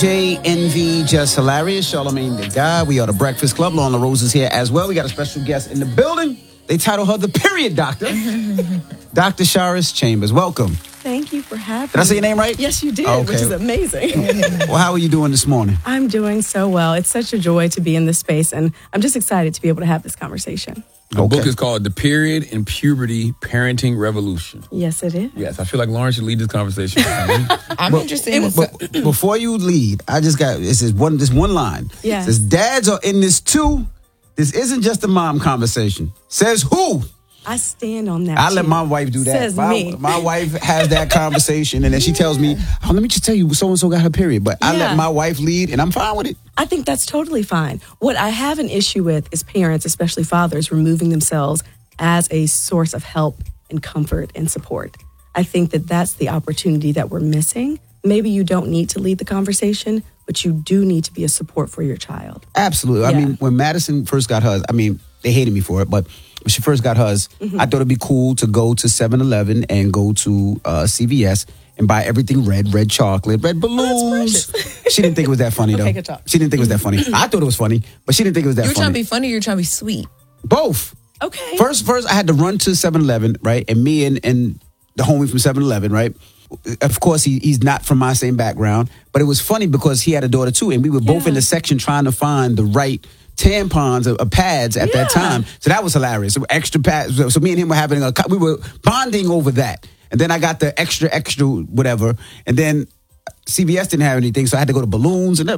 DJ Envy, Just Hilarious, Charlamagne the Guy. We are the Breakfast Club. Lauren LaRose is here as well. We got a special guest in the building. They title her the Period Doctor. Dr. Charis Chambers. Welcome. Thank you for having me. Did I say your name right? Yes, you did, Okay. which is amazing. Well, how are you doing this morning? I'm doing so well. It's such a joy to be in this space, and I'm just excited to be able to have this conversation. The book is called The Period and Puberty Parenting Revolution. Yes, it is. Yes, I feel like Lauren should lead this conversation. I'm interested in But before you lead, I just got this one line. Yes. It says dads are in this too. This isn't just a mom conversation. Says who? I stand on that. I let too. my wife do that. Says me. My wife has that conversation, and then she tells me, "Oh, let me just tell you, so and so got her period." But I let my wife lead, and I'm fine with it. I think that's totally fine. What I have an issue with is parents, especially fathers, removing themselves as a source of help and comfort and support. I think that that's the opportunity that we're missing. Maybe you don't need to lead the conversation, but you do need to be a support for your child. Absolutely. Yeah. I mean, when Madison first got hers, they hated me for it, but when she first got hers, I thought it'd be cool to go to 7-Eleven and go to CVS and buy everything red chocolate, red balloons. She didn't think it was that funny, though. Okay, good job. She didn't think it was that funny. I thought it was funny, but she didn't think it was that You're funny. trying to be funny or you're trying to be sweet? Both. Okay. First, I had to run to 7-Eleven, right? And me and the homie from 7-Eleven, right? Of course, he's not from my same background, but it was funny because he had a daughter too, and we were both in the section trying to find the right tampons or pads at that time. So that was hilarious. So extra pads. So me and him were we were bonding over that. And then I got the extra whatever. And then CVS didn't have anything, so I had to go to balloons. And